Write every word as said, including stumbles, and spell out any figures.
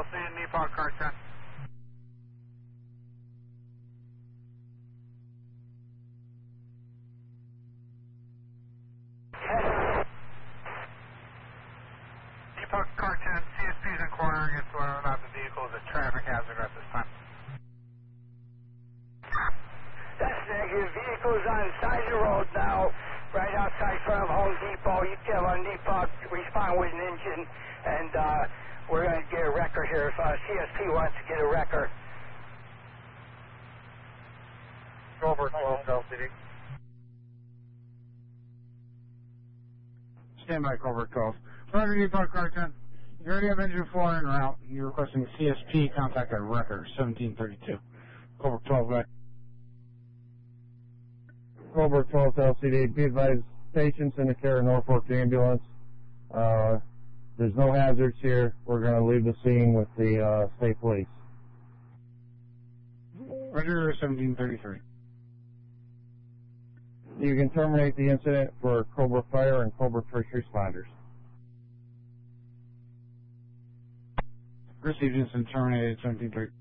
and Nepal car ten. Nepal car ten, C S P is inquiring into whether or not the vehicle is a traffic hazard at this time. That's negative. Vehicle's on the side of the road now, right outside front of Home Depot. You tell on Nepal respond with an engine, and uh, we're going to get a record here. If uh, C S P wants to get a record. Over twelve L C D. Stand by, Cobra twelve. Roger, Nepal car ten. You already have engine four en route. You're requesting C S P contact at record seventeen thirty-two. Cobra twelve, back. Cobra twelve L C D, be advised, patients in the care of Norfolk ambulance. Uh, there's no hazards here. We're going to leave the scene with the uh, state police. Roger, seventeen thirty-three. You can terminate the incident for Cobra Fire and Cobra First Responders. Received incident terminated seventeen thirty.